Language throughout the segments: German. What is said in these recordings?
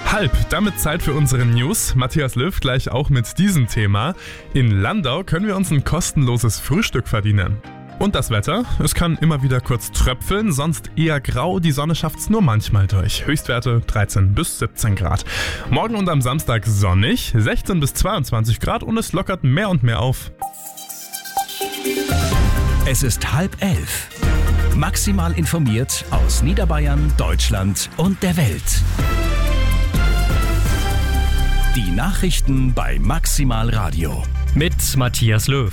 Halb, damit Zeit für unsere News. Matthias Löw gleich auch mit diesem Thema. In Landau können wir uns ein kostenloses Frühstück verdienen. Und das Wetter? Es kann immer wieder kurz tröpfeln, sonst eher grau. Die Sonne schafft's nur manchmal durch. Höchstwerte 13 bis 17 Grad. Morgen und am Samstag sonnig, 16 bis 22 Grad und es lockert mehr und mehr auf. Es ist 10:30. Maximal informiert aus Niederbayern, Deutschland und der Welt. Die Nachrichten bei Maximal Radio. Mit Matthias Löw.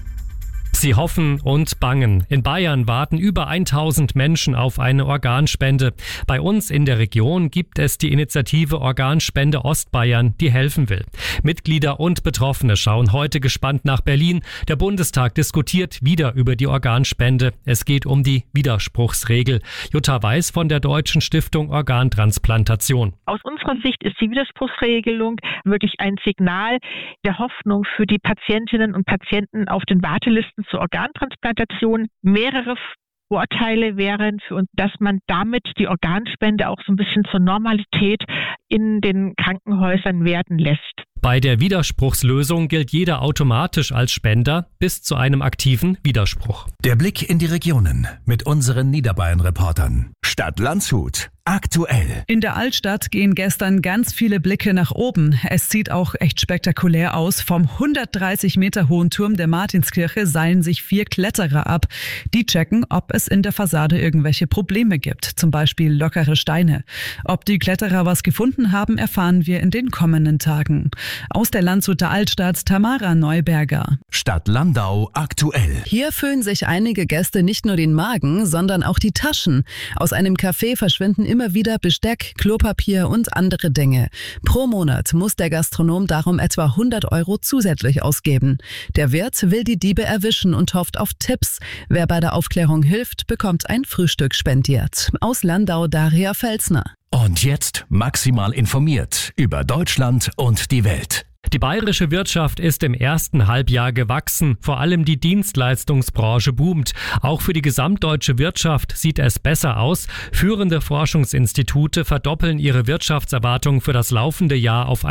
Sie hoffen und bangen. In Bayern warten über 1000 Menschen auf eine Organspende. Bei uns in der Region gibt es die Initiative Organspende Ostbayern, die helfen will. Mitglieder und Betroffene schauen heute gespannt nach Berlin. Der Bundestag diskutiert wieder über die Organspende. Es geht um die Widerspruchsregel. Jutta Weiß von der Deutschen Stiftung Organtransplantation. Aus unserer Sicht ist die Widerspruchsregelung wirklich ein Signal der Hoffnung für die Patientinnen und Patienten auf den Wartelisten zur Organtransplantation. Mehrere Vorteile wären für uns, dass man damit die Organspende auch so ein bisschen zur Normalität in den Krankenhäusern werden lässt. Bei der Widerspruchslösung gilt jeder automatisch als Spender bis zu einem aktiven Widerspruch. Der Blick in die Regionen mit unseren Niederbayern-Reportern. Stadt Landshut. Aktuell. In der Altstadt gehen gestern ganz viele Blicke nach oben. Es sieht auch echt spektakulär aus. Vom 130 Meter hohen Turm der Martinskirche seilen sich 4 Kletterer ab. Die checken, ob es in der Fassade irgendwelche Probleme gibt, zum Beispiel lockere Steine. Ob die Kletterer was gefunden haben, erfahren wir in den kommenden Tagen. Aus der Landshuter Altstadt Tamara Neuberger. Stadt Landau aktuell. Hier füllen sich einige Gäste nicht nur den Magen, sondern auch die Taschen. Aus einem Café verschwinden immer wieder Besteck, Klopapier und andere Dinge. Pro Monat muss der Gastronom darum etwa 100 € zusätzlich ausgeben. Der Wirt will die Diebe erwischen und hofft auf Tipps. Wer bei der Aufklärung hilft, bekommt ein Frühstück spendiert. Aus Landau Daria Felsner. Und jetzt maximal informiert über Deutschland und die Welt. Die bayerische Wirtschaft ist im ersten Halbjahr gewachsen. Vor allem die Dienstleistungsbranche boomt. Auch für die gesamtdeutsche Wirtschaft sieht es besser aus. Führende Forschungsinstitute verdoppeln ihre Wirtschaftserwartung für das laufende Jahr auf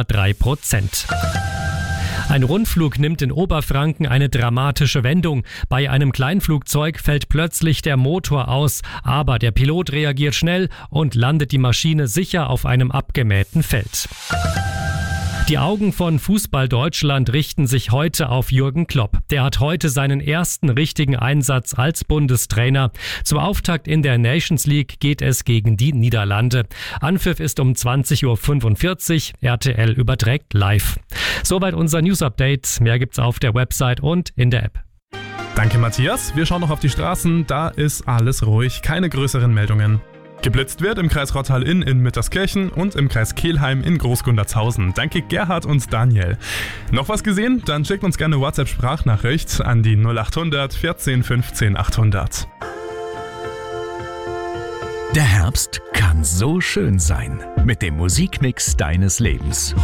1,3%. Ein Rundflug nimmt in Oberfranken eine dramatische Wendung. Bei einem Kleinflugzeug fällt plötzlich der Motor aus, aber der Pilot reagiert schnell und landet die Maschine sicher auf einem abgemähten Feld. Die Augen von Fußball Deutschland richten sich heute auf Jürgen Klopp. Der hat heute seinen ersten richtigen Einsatz als Bundestrainer. Zum Auftakt in der Nations League geht es gegen die Niederlande. Anpfiff ist um 20:45 Uhr. RTL überträgt live. Soweit unser News-Update. Mehr gibt's auf der Website und in der App. Danke Matthias. Wir schauen noch auf die Straßen. Da ist alles ruhig. Keine größeren Meldungen. Geblitzt wird im Kreis Rottal-Inn in Mitterskirchen und im Kreis Kelheim in Großgundertshausen. Danke Gerhard und Daniel. Noch was gesehen? Dann schickt uns gerne eine WhatsApp-Sprachnachricht an die 0800 14 15 800. Der Herbst kann so schön sein. Mit dem Musikmix deines Lebens.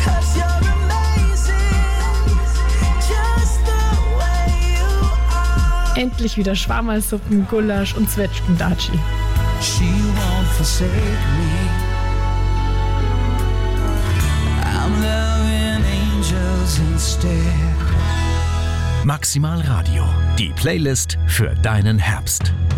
Endlich wieder Schwamalsuppen, Gulasch und Zwetschgendatschi. She won't forsake me. I'm loving angels instead. Maximal Radio. Die Playlist für deinen Herbst.